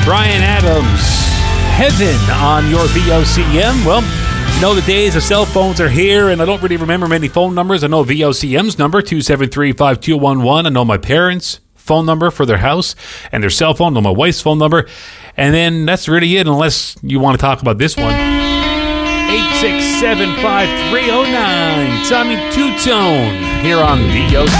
Bryan Adams, Heaven on your VOCM. Well, you know, the days of cell phones are here, and I don't really remember many phone numbers. I know VOCM's number, 273-5211. I know my parents' phone number for their house and their cell phone. I know my wife's phone number. And then that's really it, unless you want to talk about this one. 867-5309. Tommy Two-Tone here on VOCM.